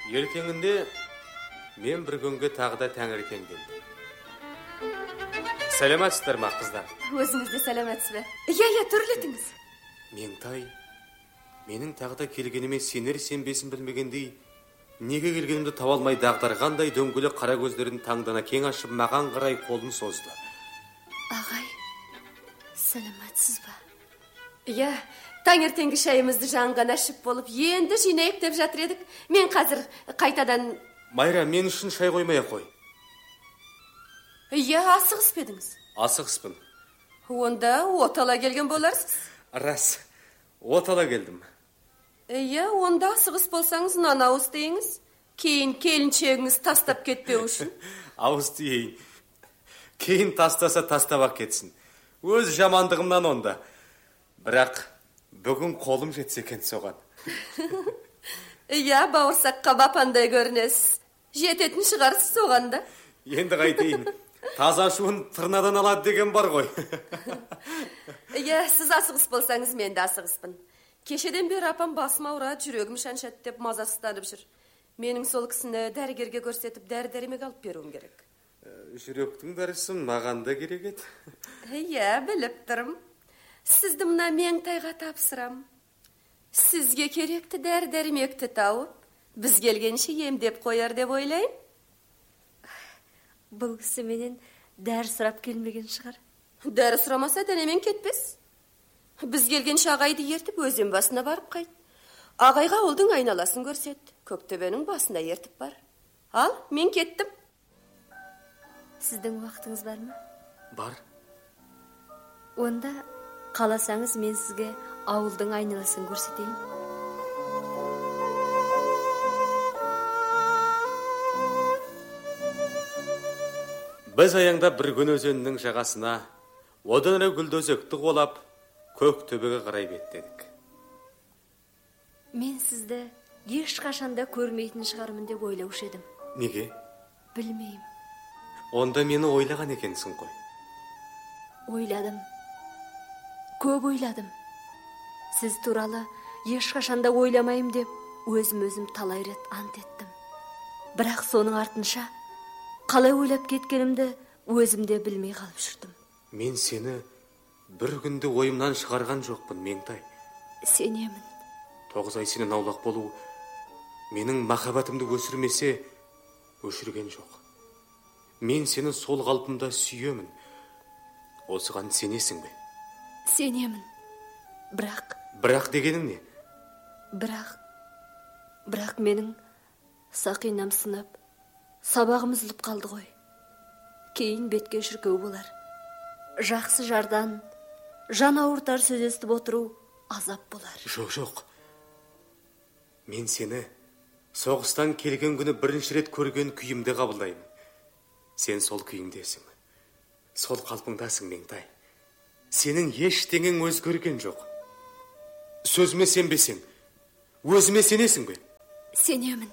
Ертеңінде мен бір күнге тағы да таңертең келдім. Сәлематсыздар ма, қыздар? Өзіңіз де сәлематсыз ба? Иә, төрлетіңіз. Меңтай, менің тағы да келгеніме сенер-сенбесін білмегендей, неге келгенімді таба алмай дағдарғандай дөңгелек қара көздерін таңдана кең ашып маған қарай қолын созды. Ағай, сәлематсыз ба? Иә, таңертеңгі шайымызды жаңған ашып болып, енді жинайып деп жатыр едік. Мен қазір қайтадан... Майра, мен үшін шай қоймай-ақ қой. Иә, асығыс па едіңіз? Асығыспын. Онда отала келген боларсыз? Рас, отала келдім. Иә, онда асығыс болсаңыз, нан ауыз дейіңіз. Кейін келіншегіңіз тастап кетпеу үшін. Ауыз дейін. Кейін тастаса тастап-ақ кетсін. Өз жамандығымнан онда. Бірақ бүгін қолым жетсе екен соған. Иә, бауырсаққа бапандай көрінесіз. Жететін шығарсыз соғанда. Енді қайтейін. Таза шуын тырнадан алады деген бар ғой. Иә, сіз асығыс болсаңыз, мен де асығыспын. Кешеден бері апам басым ауырады, жүрегім шаншады деп мазасызданып жүр. Менің сол кісіні дәрігерге көрсетіп, дәрі-дәрмек алып беруім керек. Жүректің дәрісі маған да керек еді. Иә, біліп тұрмын. Сізді мына Меңтайға тапсырам. Сізге керекті дәрі-дәрмекті тауып, біз келгенше емдеп қояр деп ойлайым. Бұл кісі менен дәрі сұрап келмеген шығар. Дәрі сұрамаса дәнемен кетпес. Біз келгенше ағайды ертіп өзен басына барып қайт. Ағайға ауылдың айналасын көрсет. Көктөбенің басына ертіп бар. Ал, мен кеттім. Сіздің уақытыңыз бар ма? Бар. Онда қаласаңыз мен сізге ауылдың айналасын көрсетейін. Біз аяңда бір күн өзенінің жағасына, одан әрі гүлдөзекті қолап, Көктөбеге қарай беттедік. Мен сізді ешқашанда көрмейтін шығармын деп ойлаушы едім. Неге? Білмеймін. Онда мені ойлаған екенсің ғой. Ойладым. Көп ойладым. Сіз туралы ешқашанда ойламайым деп өзім талай рет ант еттім. Бірақ соның артынша қалай ойлап кеткенімді өзімде білмей қалып жүрдім. Мен сені бір күнде ойымнан шығарған жоқпын, Меңтай. Сенемін. 9 ай сенен аулақ болу менің махаббатымды өшірмесе, өшірген жоқ. Мен сені сол қалпымда сүйемін. Осыған сенесің бе? Сенемін. Бірақ дегенің не? Бірақ менің сақинам сынап, сабағым үзіліп қалды ғой. Кейін бетке шіркеу болар. Жақсы жардан, жан ауыртар сөз естіп отыру азап болар. Жоқ. Мен сені соғыстан келген күні бірінші рет көрген күйімде қабылдаймын. Сен сол күйіңдесің. Сол қалпыңдасың, Меңтай. Сенің ештеңең өзгерген жоқ. Сөзіме сенбесең, өзіме сенесің бе? Сенем.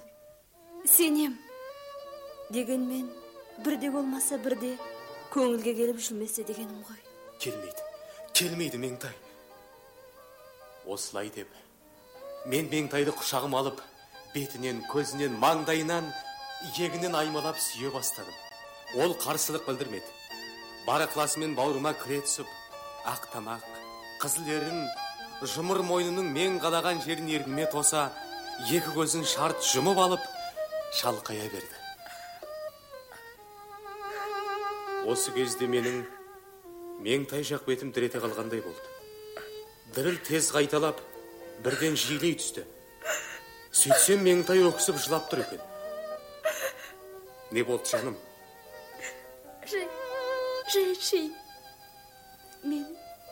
Дегенмен, бірде болмаса бірде көңілге келіп жүрмесе дегенім ғой. Келмейді, Меңтай. Осылай деп, мен Меңтайды құшағым алып, бетінен, көзінен, маңдайынан, иегінен аймалап сүйе бастадым. Ол қарсылық білдірмеді. Бар ықыласымен бауырыма кіре түсіп, ақ тамақ, қызыл ерін, жұмыр мойнының мен қалаған жерін ерніме тоса, екі көзін шарт жұмып алып, шалқая берді. Осы кезде менің Меңтай жақ бетім дірете қалғандай болды. Діріл тез қайталап, бірден жиілей түсті. Сөйтсем Меңтай өксіп жылап тұр екен. Не болды, жаным? Жай. Мен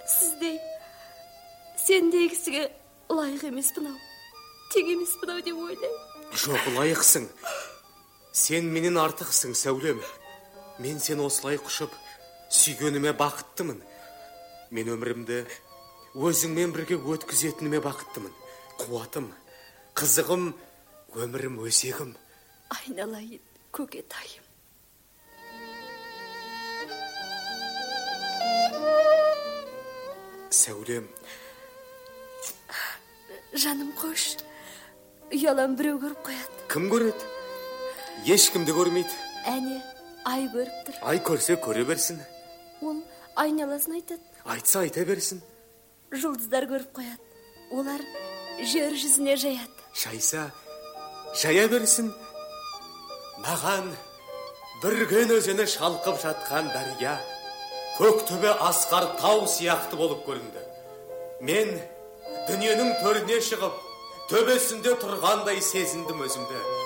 сендей кісіге лайық емеспін ау. Тек емеспін ау деп ойлаймын. Жоқ, лайықсың. Сен менен артықсың, сәулем. Мен сен осылай құшып, сүйгеніме бақыттымын. Мен өмірімді өзіңмен бірге өткізетініме бақыттымын. Қуатым, қызығым, өмірім, өсегім. Айналайын, көкетайым. Сәулем. Жаным қош. Ұялам біреу көріп қояды. кім көреді? Ешкімді көрмейді. Әне, ай көріп тұр. Ай көрсе көре берсін. Ол айналасын айтады. Айтса айта берсін. Жұлдыздар көріп қояды. Олар жер жүзіне жаяды. Шайса, жая берсін. Маған бірген өзені шалқып жатқан дария, көк төбе асқар тау сияқты болып көрінді. Мен дүниенің төріне шығып, төбесінде тұрғандай сезіндім өзімді.